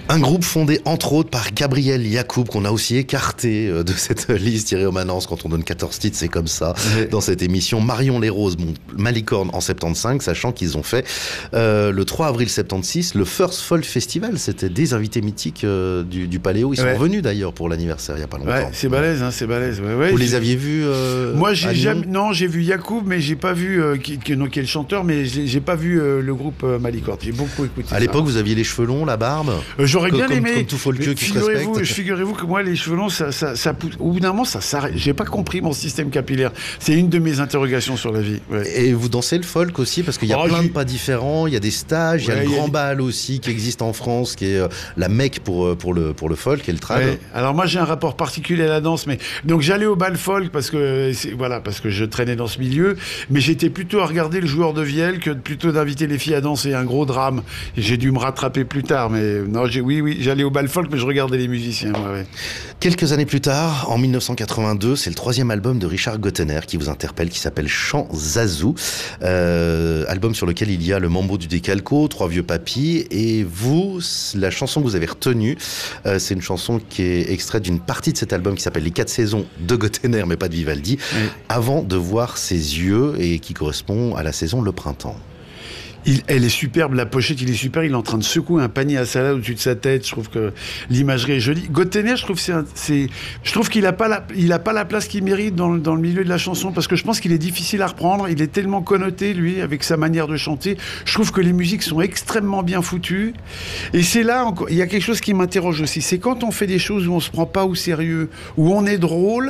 Un groupe fondé entre autres par Gabriel Yacoub, qu'on a aussi écarté de cette liste. Thierry Omanence, quand on donne 14 titres, c'est comme ça. Dans cette émission, Marion Les Roses, Malicorne en 75, sachant qu'ils ont fait le 3 avril 76 le First Folk Festival. C'était des invités mythiques du Paléo. Ils sont revenus d'ailleurs pour l'anniversaire il n'y a pas longtemps. Ouais, c'est balèze, hein, c'est balèze. Ouais, vous les aviez vus Moi, j'ai vu Yacoub, mais j'ai pas vu qui est le chanteur, mais j'ai pas vu le groupe Malicorne. J'ai beaucoup écouté. À l'époque, vous aviez les cheveux longs, la barbe. J'aurais bien aimé. Comme tout folkeux qui se respecte. Figurez-vous que moi, les cheveux longs, ça pousse. Au bout d'un moment, ça s'arrête. J'ai pas compris mon système capillaire. C'est une de mes interrogations sur la vie. Ouais. Et vous dansez le folk aussi, parce qu'il y a plein de pas différents. Il y a des stages, il y a le Grand Bal aussi qui existe en France, qui est la Mecque pour le folk et le trad. Ouais. Alors moi, j'ai un rapport particulier à la danse, mais donc j'allais au bal folk parce que je traînais dans ce milieu, mais j'étais plutôt à regarder le joueur de vielle que plutôt d'inviter les filles à danser. Un gros drame. Et j'ai dû me rattraper plus tard, mais non, j'allais au bal folk, mais je regardais les musiciens. Ouais. Quelques années plus tard, en 1982, c'est le 3e album de Richard Gottener qui vous interpelle, qui s'appelle Chant Zazou, album sur lequel il y a le Mambo du Décalco, Trois vieux papis, et vous, la chanson que vous avez retenue, c'est une chanson qui est extraite d'une partie de cet album qui s'appelle Les 4 saisons de Gottener, mais pas de Vivaldi, Avant de voir ses yeux, et qui correspond à la saison Le Printemps. Elle est superbe, la pochette, il est super, il est en train de secouer un panier à salade au-dessus de sa tête. Je trouve que l'imagerie est jolie. Gottener, je trouve qu'il a pas la place qu'il mérite dans le milieu de la chanson, parce que je pense qu'il est difficile à reprendre. Il est tellement connoté, lui, avec sa manière de chanter. Je trouve que les musiques sont extrêmement bien foutues. Et c'est là, il y a quelque chose qui m'interroge aussi. C'est quand on fait des choses où on se prend pas au sérieux, où on est drôle,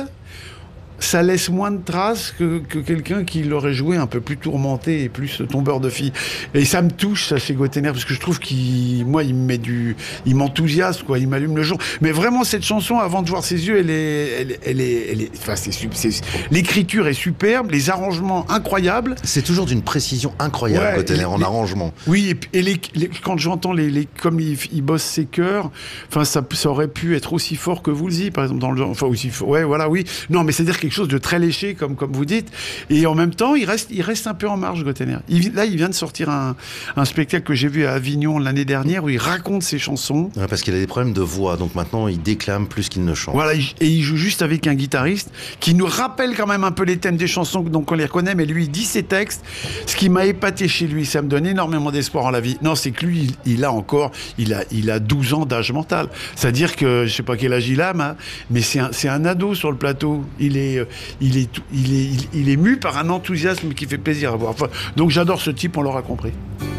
ça laisse moins de traces que quelqu'un qui l'aurait joué un peu plus tourmenté et plus tombeur de filles. Et ça me touche, ça, chez Gottener, parce que je trouve il m'enthousiasme, quoi, il m'allume le jour. Mais vraiment, cette chanson, Avant de voir ses yeux, l'écriture est superbe, les arrangements incroyables. C'est toujours d'une précision incroyable, Gottener, en arrangement. Oui, et quand j'entends comme il bosse ses chœurs, enfin, ça aurait pu être aussi fort que Woolsey, par exemple, aussi fort. Ouais, voilà, oui. Non, mais c'est-à-dire quelque chose de très léché, comme vous dites, et en même temps il reste un peu en marge, Gottener. Là il vient de sortir un spectacle que j'ai vu à Avignon l'année dernière où il raconte ses chansons. Ouais, parce qu'il a des problèmes de voix, donc maintenant il déclame plus qu'il ne chante. Voilà, et il joue juste avec un guitariste qui nous rappelle quand même un peu les thèmes des chansons, donc on les reconnaît, mais lui il dit ses textes. Ce qui m'a épaté chez lui, ça me donne énormément d'espoir en la vie. Non, c'est que lui il a 12 ans d'âge mental, c'est-à-dire que je sais pas quel âge il a, mais c'est un ado sur le plateau. Il est mu par un enthousiasme qui fait plaisir à voir. Enfin, donc j'adore ce type, on l'aura compris.